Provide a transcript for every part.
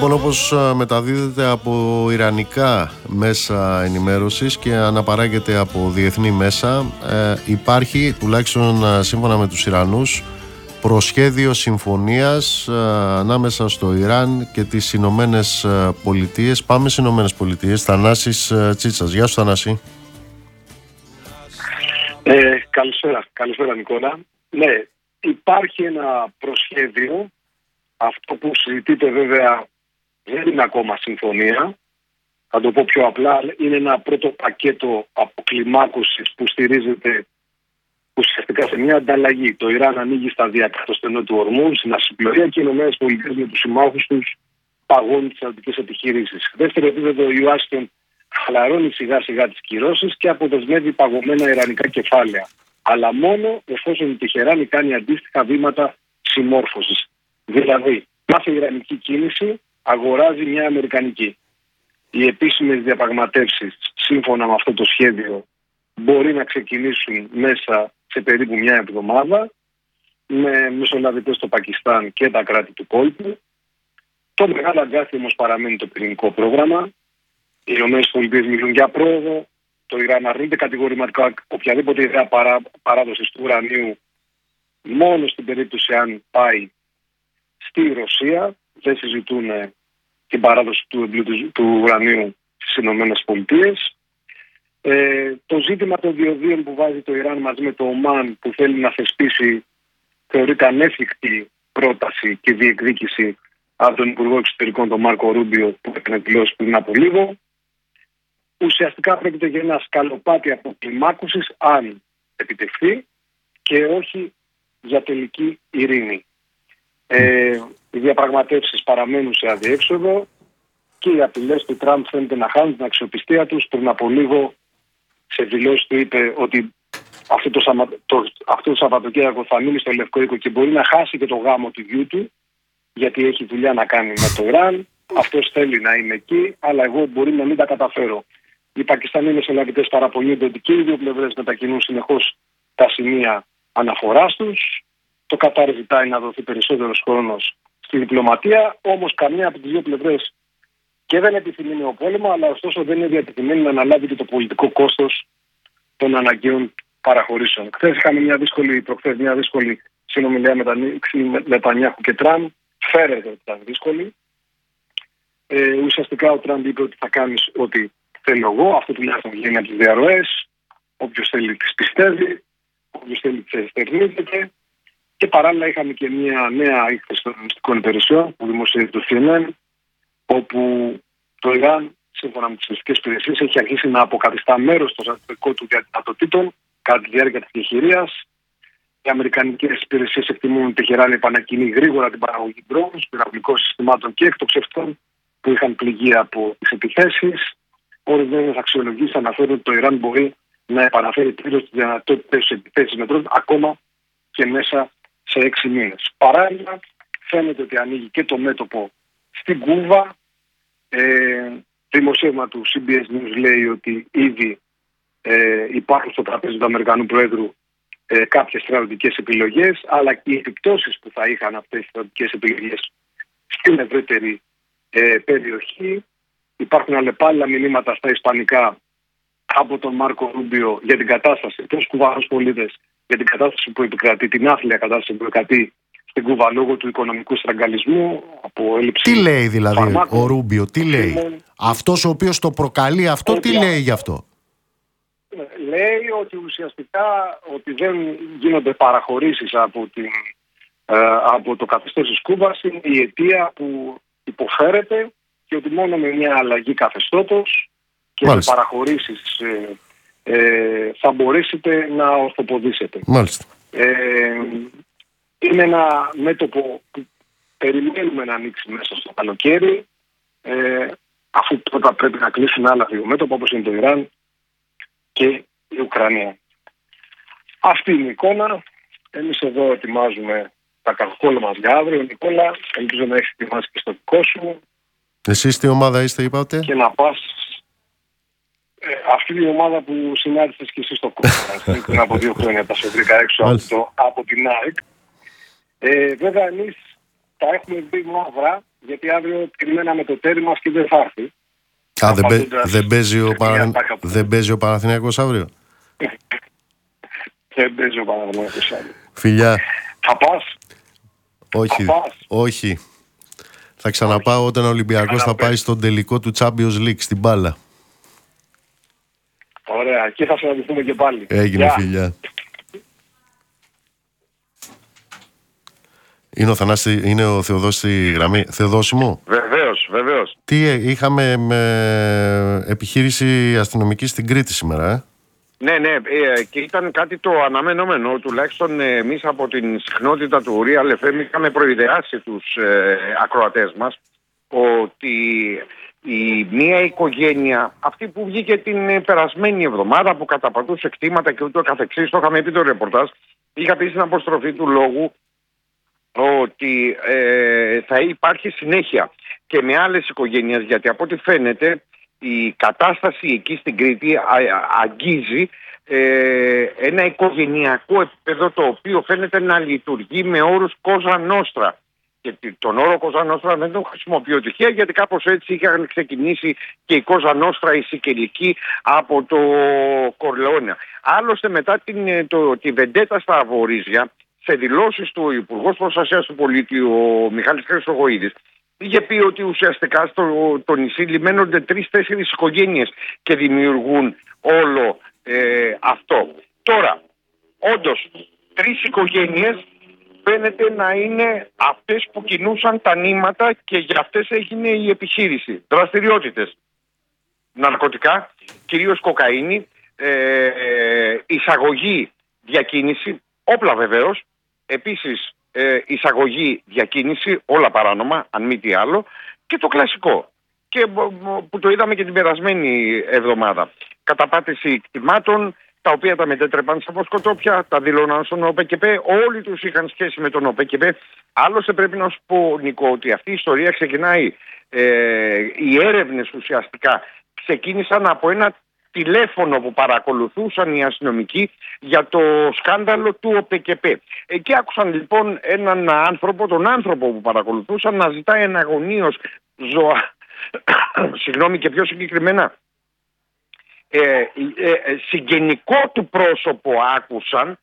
λοιπόν, όπως μεταδίδεται από ιρανικά μέσα ενημέρωσης και αναπαράγεται από διεθνή μέσα, υπάρχει, τουλάχιστον σύμφωνα με τους Ιρανούς, προσχέδιο συμφωνίας ανάμεσα στο Ιράν και τις Ηνωμένες Πολιτείες. Πάμε στις Ηνωμένες Πολιτείες. Θανάσης Τσίτσας. Γεια σου, Θανάση. Καλησπέρα Νικόλα. Ναι, υπάρχει ένα προσχέδιο. Αυτό που συζητείται βέβαια δεν είναι ακόμα συμφωνία. Θα το πω πιο απλά. Είναι ένα πρώτο πακέτο αποκλιμάκωσης που στηρίζεται ουσιαστικά σε μια ανταλλαγή. Το Ιράν ανοίγει σταδιακά το στενό του Ορμούζ στην ναυσιπλοεία και οι ΗΠΑ με τους συμμάχους τους παγώνουν τις στρατιωτικές επιχειρήσεις. Δεύτερο επίπεδο, η Ουάσιγκτον χαλαρώνει σιγά σιγά τις κυρώσεις και αποδεσμεύει παγωμένα ιρανικά κεφάλαια. Αλλά μόνο εφόσον η Τεχεράνη κάνει αντίστοιχα βήματα συμμόρφωσης. Δηλαδή, κάθε ιρανική κίνηση αγοράζει μια αμερικανική. Οι επίσημες διαπραγματεύσεις, σύμφωνα με αυτό το σχέδιο, μπορεί να ξεκινήσουν μέσα σε περίπου μια εβδομάδα, με μεσολαβητές στο Πακιστάν και τα κράτη του κόλπου. Το μεγάλο αγκάθι όμως παραμένει το πυρηνικό πρόγραμμα. Οι ΗΠΑ μιλούν για πρόοδο. Το Ιράν αρνείται κατηγορηματικά οποιαδήποτε ιδέα παράδοσης του ουρανίου, μόνο στην περίπτωση αν πάει στη Ρωσία. Δεν συζητούν την παράδοση του ουρανίου στις ΗΠΑ. Το ζήτημα των διοδίων που βάζει το Ιράν μαζί με το Ομάν, που θέλει να θεσπίσει, θεωρείται ανέφικτη πρόταση και διεκδίκηση από τον Υπουργό Εξωτερικών, τον Μάρκο Ρούμπιο, που έκανε δηλώσει πριν από λίγο. Ουσιαστικά πρόκειται για ένα σκαλοπάτι αποκλιμάκωσης, αν επιτευχθεί, και όχι για τελική ειρήνη. Οι διαπραγματεύσεις παραμένουν σε αδιέξοδο και οι απειλές του Τραμπ φαίνεται να χάνουν την αξιοπιστία τους. Πριν από λίγο, σε δηλώσεις του είπε ότι αυτό το Σαββατοκύριακο θα μείνει στο Λευκό Οίκο και μπορεί να χάσει και το γάμο του γιού του, γιατί έχει δουλειά να κάνει με το Ιράν. Αυτός θέλει να είναι εκεί, αλλά εγώ μπορεί να μην τα καταφέρω. Οι Πακιστανοί μεσολαβητές παραπονιούνται ότι και οι δύο πλευρές μετακινούν συνεχώς τα σημεία αναφοράς τους. Το Κατάρ ζητάει να δοθεί περισσότερος χρόνος στη διπλωματία, όμως καμία από τις δύο πλευρές και δεν επιθυμεί νεοπόλεμο, αλλά ωστόσο δεν είναι διατεθειμένη να αναλάβει και το πολιτικό κόστος των αναγκαίων παραχωρήσεων. Προχθές είχαμε μια δύσκολη συνομιλία μεταξύ Νετανιάχου και Τραμπ. Φέρεται ότι ήταν δύσκολη. Ουσιαστικά ο Τραμπ είπε ότι θα κάνει ό,τι θέλω εγώ. Αυτό τουλάχιστον βγαίνει από τις διαρροές. Όποιος θέλει τις πιστεύει, όποιος θέλει τις εστερνίζεται. Και παράλληλα είχαμε και μια νέα έκθεση των μυστικών υπηρεσιών που δημοσιεύει το CNN, όπου το Ιράν, σύμφωνα με τις μυστικές υπηρεσίες, έχει αρχίσει να αποκαθιστά μέρος των στρατιωτικών του δυνατοτήτων κατά τη διάρκεια της διαχειρίας. Οι αμερικανικές υπηρεσίες εκτιμούν ότι η Τεχεράνη επανακινεί γρήγορα την παραγωγή ντρόουν, πυραυλικών συστημάτων και εκτοξευτών που είχαν πληγεί από τις επιθέσεις. Ορισμένες αξιολογήσεις αναφέρουν ότι το Ιράν μπορεί να επαναφέρει πλήρως τις δυνατότητες της επιθέσεις με ντρόουν ακόμα και μέσα σε 6 μήνες. Παράλληλα, φαίνεται ότι ανοίγει και το μέτωπο στην Κούβα. Δημοσίευμα του CBS News λέει ότι ήδη υπάρχουν στο τραπέζι του Αμερικανού Προέδρου κάποιες στρατιωτικές επιλογές, αλλά και οι επιπτώσεις που θα είχαν αυτές οι στρατιωτικές επιλογές στην ευρύτερη περιοχή. Υπάρχουν αλλεπάλληλα μηνύματα στα ισπανικά από τον Μάρκο Ρούμπιο για την κατάσταση, τους Κουβανούς πολίτες, για την κατάσταση που επικρατεί, την άθλια κατάσταση που επικρατεί στην Κούβα λόγω του οικονομικού στραγγαλισμού, από έλλειψη. Τι λέει δηλαδή φαρμάκων, ο Ρούμπιο, τι λέει? Αυτός ο οποίος το προκαλεί αυτό, τι λέει γι' αυτό? Λέει ότι ουσιαστικά ότι δεν γίνονται παραχωρήσεις από το καθεστώς της Κούβας, είναι η αιτία που υποφέρεται, και ότι μόνο με μια αλλαγή καθεστώτος και με παραχωρήσεις θα μπορέσετε να ορθοποδήσετε. Μάλιστα. Είναι ένα μέτωπο που περιμένουμε να ανοίξει μέσα στο καλοκαίρι, αφού πρώτα πρέπει να κλείσουν άλλα δύο μέτωπα, όπως είναι το Ιράν και η Ουκρανία. Αυτή είναι η εικόνα. Εμείς εδώ ετοιμάζουμε τα καθόλου μας για αύριο. Νικόλα, ελπίζω να έχεις ετοιμάσει και στο δικό σου. Εσείς τι ομάδα είστε, είπατε? Και να πας αυτή η ομάδα που συνάντησες και εσύ στο κόσμο πριν από 2 χρόνια, τα σε βρήκα έξω από την ΑΕΚ. Βέβαια εμείς τα έχουμε βρει μαύρα, γιατί αύριο περιμέναμε το τέρι μας και δεν θα έρθει. Δεν παίζει ο Παναθηναϊκός αύριο. Δεν παίζει ο Παναθηναϊκός αύριο. Φιλιά. Θα πας? Όχι. Θα ξαναπάω όταν ο Ολυμπιακός θα πάει στον τελικό του Champions League στην μπάλα. Ωραία, εκεί θα συναντηθούμε και πάλι. Έγινε, φιλιά. Είναι ο Θανάσης, είναι ο Θεοδός στη γραμμή. Θεοδόση μου. Βεβαίως. Τι είχαμε επιχείρηση αστυνομική στην Κρήτη σήμερα, Ναι, και ήταν κάτι το αναμενόμενο, τουλάχιστον εμείς από την συχνότητα του Real FM είχαμε προειδεάσει τους ακροατές μας ότι μία οικογένεια, αυτή που βγήκε την περασμένη εβδομάδα, που καταπατούσε κτήματα και ούτω καθεξής, το είχαμε πει το ρεπορτάζ, είχα πει στην αποστροφή του λόγου ότι θα υπάρχει συνέχεια και με άλλες οικογένειες, γιατί από ό,τι φαίνεται η κατάσταση εκεί στην Κρήτη αγγίζει ένα οικογενειακό επίπεδο, το οποίο φαίνεται να λειτουργεί με όρους Κόζα Νόστρα. Και τον όρο Κόζα Νόστρα δεν τον χρησιμοποιώ τυχαία, γιατί κάπως έτσι είχαν ξεκινήσει και η Κόζα Νόστρα η σικελική από το Κορλεόνε. Άλλωστε μετά τη βεντέτα στα Βορίζια, σε δηλώσεις του Υπουργός Προστασίας του Πολίτη, ο Μιχάλης Χρυσογοίδης, είχε πει ότι ουσιαστικά στο νησί λιμένονται 3-4 οικογένειες και δημιουργούν όλο αυτό. Τώρα, όντως, 3 οικογένειες φαίνεται να είναι αυτές που κινούσαν τα νήματα και για αυτές έγινε η επιχείρηση. Δραστηριότητες: ναρκωτικά, κυρίως κοκαίνη, εισαγωγή, διακίνηση, όπλα βεβαίως, επίσης εισαγωγή, διακίνηση, όλα παράνομα, αν μη τι άλλο, και το κλασικό, και που το είδαμε και την περασμένη εβδομάδα. Καταπάτηση κτημάτων, τα οποία τα μετέτρεπαν στα βοσκοτόπια, τα δηλώναν στον ΟΠΚΠ, όλοι τους είχαν σχέση με τον ΟΠΚΠ. Άλλωστε πρέπει να σου πω, Νικό, ότι αυτή η ιστορία ξεκινάει, οι έρευνες ουσιαστικά ξεκίνησαν από ένα τηλέφωνο που παρακολουθούσαν οι αστυνομικοί για το σκάνδαλο του ΟΠΚΠ. Εκεί άκουσαν λοιπόν έναν άνθρωπο, τον άνθρωπο που παρακολουθούσαν, να ζητάει εναγωνίως συγγνώμη, και πιο συγκεκριμένα συγγενικό του πρόσωπο άκουσαν,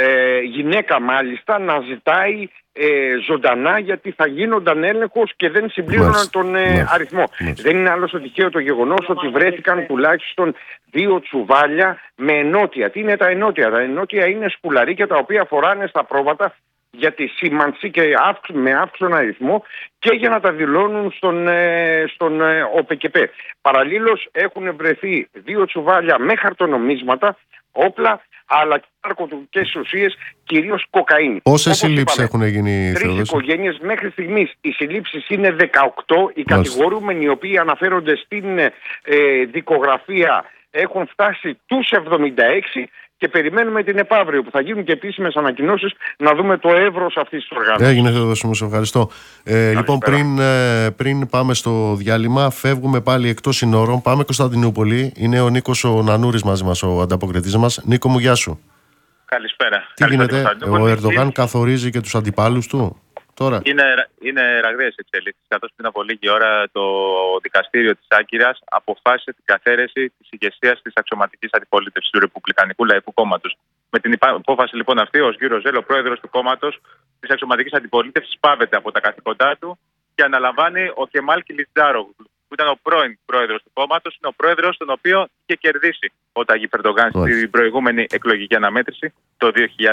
γυναίκα μάλιστα, να ζητάει ζωντανά, γιατί θα γίνονταν έλεγχος και δεν συμπλήρωναν τον αριθμό. Δεν είναι άλλο τυχαίο το γεγονός ότι βρέθηκαν τουλάχιστον 2 τσουβάλια με ενότια. Τι είναι τα ενότια? Τα ενότια είναι σκουλαρίκια τα οποία φοράνε στα πρόβατα για τη σήμανση και με αύξον αριθμό και για να τα δηλώνουν στον ΟΠΚΠ. Παραλλήλως έχουν βρεθεί 2 τσουβάλια με χαρτονομίσματα, όπλα, αλλά και ναρκωτικές ουσίες, κυρίως κοκαίνη. Πόσες συλλήψεις έχουν γίνει, 3 οικογένειες μέχρι στιγμής. Οι συλλήψεις είναι 18. Οι κατηγορούμενοι, οι οποίοι αναφέρονται στην δικογραφία, έχουν φτάσει τους 76 και περιμένουμε την επαύριο, που θα γίνουν και επίσημες ανακοινώσεις, να δούμε το εύρος αυτής της οργάνωσης. Έγινε, Θεοδόση μου, σε ευχαριστώ. Λοιπόν, πριν πάμε στο διάλειμμα, φεύγουμε πάλι εκτός συνόρων. Πάμε Κωνσταντινούπολη. Είναι ο Νίκος ο Νανούρης μαζί μας, ο ανταποκριτής μας. Νίκο μου, γεια σου. Καλησπέρα. Τι γίνεται, ο Ερντογάν καθορίζει και τους αντιπάλους του τώρα? Είναι ραγδαίες εξελίξεις, καθώς πριν από λίγη ώρα το δικαστήριο της Άγκυρας αποφάσισε την καθαίρεση της ηγεσίας της αξιωματικής αντιπολίτευσης του Ρεπουμπλικανικού Λαϊκού Κόμματος. Με την απόφαση λοιπόν αυτή, ο Γιώργος Ζέλ, ο πρόεδρος του κόμματος της αξιωματικής αντιπολίτευσης, πάβεται από τα καθήκοντά του και αναλαμβάνει ο Κεμάλ Κιλιτζάρογλου, που ήταν ο πρώην πρόεδρος του κόμματος, είναι ο πρόεδρος τον οποίο είχε κερδίσει ο Ταγί Ερντογάν στην προηγούμενη εκλογική αναμέτρηση το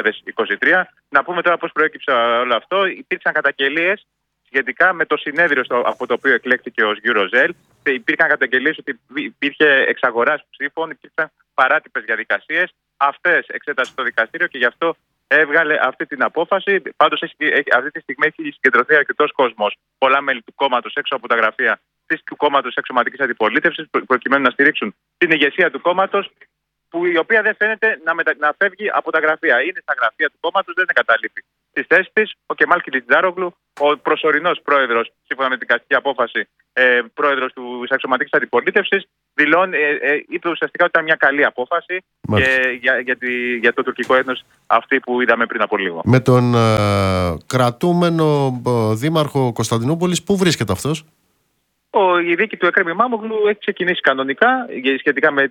2023. Να πούμε τώρα πώς προέκυψε όλο αυτό. Υπήρξαν καταγγελίες σχετικά με το συνέδριο από το οποίο εκλέχθηκε ο Γιώργος Ζέλ. Υπήρχαν καταγγελίες ότι υπήρχε εξαγοράς ψήφων, υπήρξαν παράτυπες διαδικασίες. Αυτές εξέτασε το δικαστήριο και γι' αυτό έβγαλε αυτή την απόφαση. Πάντως αυτή τη στιγμή έχει συγκεντρωθεί αρκετός κόσμος, πολλά μέλη του κόμματος έξω από τα γραφεία του κόμματος αξιωματικής αντιπολίτευσης, προκειμένου να στηρίξουν την ηγεσία του κόμματος, η οποία δεν φαίνεται να φεύγει από τα γραφεία. Είναι στα γραφεία του κόμματος, δεν εγκαταλείπει της θέσης της. Ο Κεμάλ Κιλιτζάρογλου, ο προσωρινός πρόεδρος, σύμφωνα με την δικαστική απόφαση, πρόεδρος της αξιωματικής αντιπολίτευσης, είπε ουσιαστικά ότι ήταν μια καλή απόφαση για το τουρκικό έθνος αυτή που είδαμε πριν από λίγο. Με τον κρατούμενο δήμαρχο Κωνσταντινούπολης, πού βρίσκεται αυτός? Η δίκη του Εκρέμ Ημάμογλου έχει ξεκινήσει κανονικά σχετικά με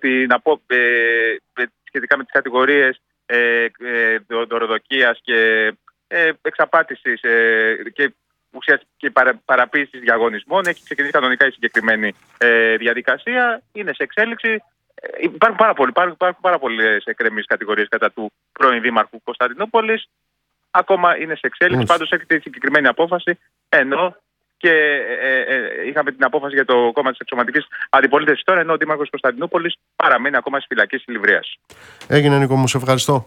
τις κατηγορίες δωροδοκίας και εξαπάτησης και παραποίησης διαγωνισμών. Έχει ξεκινήσει κανονικά η συγκεκριμένη διαδικασία. Είναι σε εξέλιξη. Υπάρχουν πάρα πολλές εκκρεμείς κατηγορίες κατά του πρώην Δήμαρχου Κωνσταντινούπολης. Ακόμα είναι σε εξέλιξη. Πάντως έχετε συγκεκριμένη απόφαση, ενώ και είχαμε την απόφαση για το κόμμα της αξιωματικής αντιπολίτευσης τώρα, ενώ ο Δήμαρχος Κωνσταντινούπολης παραμένει ακόμα στη φυλακή της Λιβρίας. Έγινε, Νίκο μου, σε ευχαριστώ.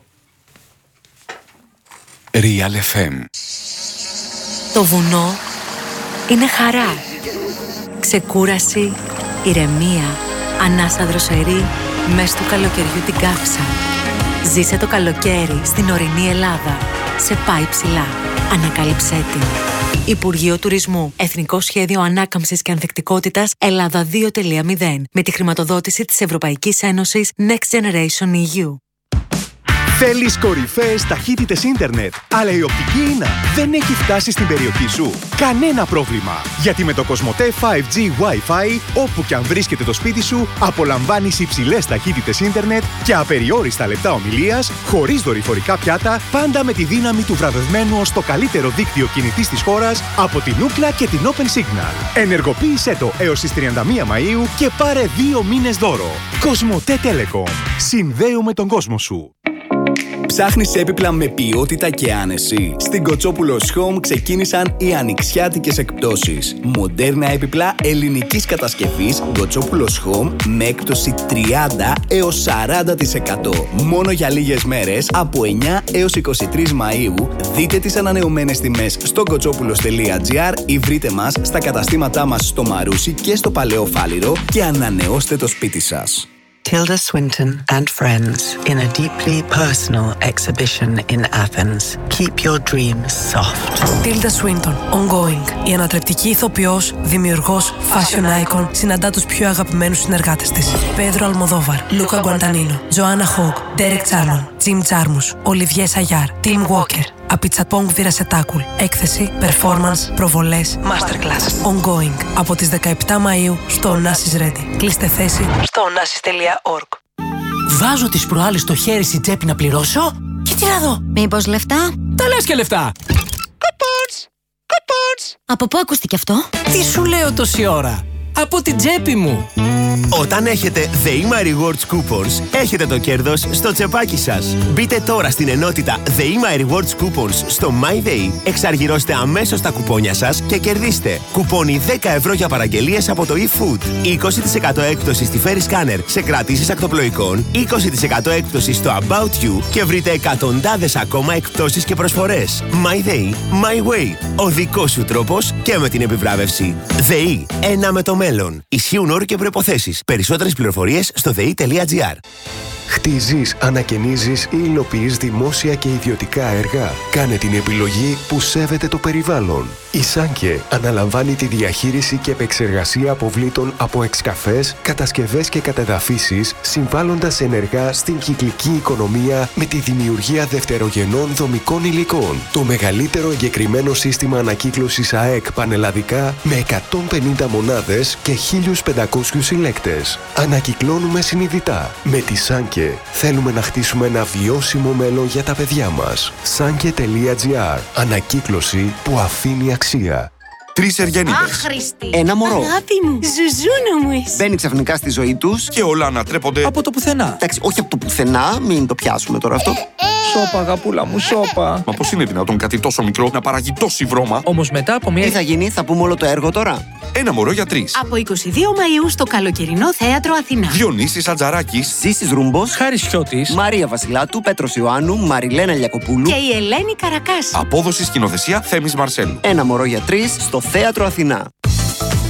Real FM. Το βουνό είναι χαρά, ξεκούραση, ηρεμία, ανάσα δροσερή, μες του καλοκαιριού την καύσα. Ζήσε το καλοκαίρι στην ορεινή Ελλάδα. Σε πάει ψηλά. Ανακάλυψέ την. Υπουργείο Τουρισμού. Εθνικό Σχέδιο Ανάκαμψης και Ανθεκτικότητας Ελλάδα 2.0. Με τη χρηματοδότηση της Ευρωπαϊκής Ένωσης Next Generation EU. Θέλεις κορυφαίες ταχύτητες ίντερνετ, αλλά η οπτική ίνα δεν έχει φτάσει στην περιοχή σου? Κανένα πρόβλημα! Γιατί με το Κοσμοτέ 5G Wi-Fi, όπου και αν βρίσκεται το σπίτι σου, απολαμβάνεις υψηλές ταχύτητες ίντερνετ και απεριόριστα λεπτά ομιλίας, χωρίς δορυφορικά πιάτα, πάντα με τη δύναμη του βραβευμένου ως το καλύτερο δίκτυο κινητής της χώρας από την Ookla και την Open Signal. Ενεργοποίησέ το έως τις 31 Μαΐου και πάρε 2 μήνες δώρο. Κοσμοτέ Telecom. Συνδέουμε τον κόσμο σου. Ψάχνεις έπιπλα με ποιότητα και άνεση? Στην Κοτσόπουλος Home ξεκίνησαν οι ανοιξιάτικες εκπτώσεις. Μοντέρνα έπιπλα ελληνικής κατασκευής Κοτσόπουλος Home με έκπτωση 30 έως 40%. Μόνο για λίγες μέρες από 9 έως 23 Μαΐου. Δείτε τις ανανεωμένες τιμές στο κοτσόπουλος.gr ή βρείτε μας στα καταστήματά μας στο Μαρούσι και στο Παλαιό Φάληρο και ανανεώστε το σπίτι σας. Tilda Swinton and friends in a deeply personal exhibition in Athens. Keep your dreams soft. Tilda Swinton, ongoing. Η ανατρεπτική ηθοποιός, δημιουργός, fashion icon, συναντά τους πιο αγαπημένους συνεργάτες της. Πέδρο Αλμοδόβαρ, Λούκα Γκουαντανίνο, Τζοάννα Χόγκ, Ντέρεκ Τσάρμον, Τζιμ Τζάρμους, Ολιβιέ Σαγιάρ, Τιμ Walker. Απιτσαπόγκ Βιρασετάκουλ. Έκθεση, performance, προβολές, masterclass. Ongoing. Από τις 17 Μαΐου στο Onassis Ready. Κλείστε θέση στο onassis.org. Βάζω τις προάλλες στο χέρι στην τσέπη να πληρώσω και τι να δω. Μήπως λεφτά? Τα λες και λεφτά. Coupons! Coupons! Από πού ακούστηκε αυτό? Τι σου λέω τόση ώρα? Από την τσέπη μου. Όταν έχετε ΔΕΗΜΑ Rewards Coupons, έχετε το κέρδος στο τσεπάκι σας. Μπείτε τώρα στην ενότητα ΔΕΗΜΑ Rewards Coupons στο MyDay, εξαργυρώστε αμέσως τα κουπόνια σας και κερδίστε κουπόνι 10 ευρώ για παραγγελίες από το eFood, 20% έκπτωση στη Ferry Scanner σε κρατήσεις ακτοπλοϊκών, 20% έκπτωση στο About You και βρείτε εκατοντάδες ακόμα εκπτώσεις και προσφορές. MyDay, My Way. Ο δικός σου τρόπος και με την επιβράβευση. ΔΕΗ, ένα με το μέλλον. Ισχύουν όροι και προϋποθέσεις. Περισσότερες πληροφορίες στο dei.gr. Χτίζεις, ανακαινίζεις ή υλοποιείς δημόσια και ιδιωτικά έργα? Κάνε την επιλογή που σέβεται το περιβάλλον. Η Σάνκε αναλαμβάνει τη διαχείριση και επεξεργασία αποβλήτων από εξκαφές, κατασκευές και κατεδαφίσεις, συμβάλλοντας ενεργά στην κυκλική οικονομία με τη δημιουργία δευτερογενών δομικών υλικών. Το μεγαλύτερο εγκεκριμένο σύστημα ανακύκλωσης ΑΕΚ πανελλαδικά με 150 μονάδες και 1.500 συλλέκτες. Ανακυκλώνουμε συνειδητά. Με τη Σάνκε θέλουμε να χτίσουμε ένα βιώσιμο μέλλον για τα παιδιά μας. Sanke.gr. Ανακύκλωση που αφήνει αξία. 3 Εργένιδες. Άχρηστη. Ένα μωρό. Αγάπη μου. Ζουζούνα μου είσαι. Μπαίνει ξαφνικά στη ζωή τους και όλα ανατρέπονται από το πουθενά. Εντάξει, όχι από το πουθενά, μην το πιάσουμε τώρα αυτό. Σώπα, αγαπούλα μου, σώπα. Μα πώς είναι δυνατόν κάτι τόσο μικρό να παράγει τόση βρώμα? Όμως μετά από μια. Τι θα γίνει, θα πούμε όλο το έργο τώρα? Ένα μωρό για 3. Από 22 Μαΐου στο καλοκαιρινό θέατρο Αθηνά. Διονύσης Ατζαράκης, Ζήσης Ρούμπος, Χάρης Χιώτης, Μαρία Βασιλάτου, Πέτρος Ιωάννου, Μαριλένα Λιακοπούλου Και η Ελένη Καρακάση. απόδοση σκηνοθεσία Θέμης Μαρσέλου. Ένα μωρό για 3 στο θέατρο Αθηνά.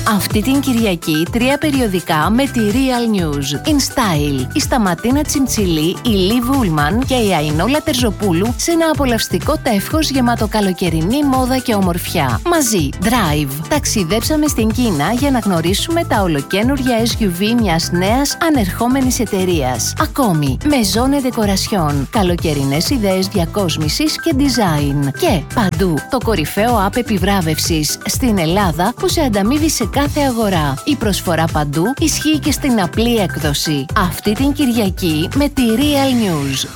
Αυτή την Κυριακή 3 περιοδικά με τη Real News. In Style, η Σταματίνα Τσιμτσιλή, η Λι Βούλμαν και η Αϊνόλα Τερζοπούλου σε ένα απολαυστικό τεύχος γεμάτο καλοκαιρινή μόδα και ομορφιά. Μαζί, Drive. Ταξιδέψαμε στην Κίνα για να γνωρίσουμε τα ολοκαίνουργια SUV μιας νέας ανερχόμενης εταιρείας. Ακόμη, Maison Decoration. Καλοκαιρινές ιδέες διακόσμησης και design. Και παντού, το κορυφαίο app επιβράβευσης στην Ελλάδα που σε ανταμείβει σε κάθε αγορά. Η προσφορά παντού ισχύει και στην απλή έκδοση. Αυτή την Κυριακή με τη Real News.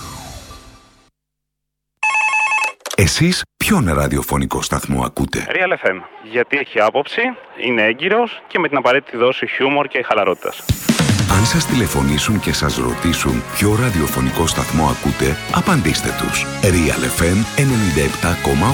Εσείς ποιον ραδιοφωνικό σταθμό ακούτε? Real FM. Γιατί έχει άποψη, είναι έγκυρος και με την απαραίτητη δόση χιούμορ και χαλαρότητας. Αν σας τηλεφωνήσουν και σας ρωτήσουν ποιο ραδιοφωνικό σταθμό ακούτε, απαντήστε τους. Real FM 97,8.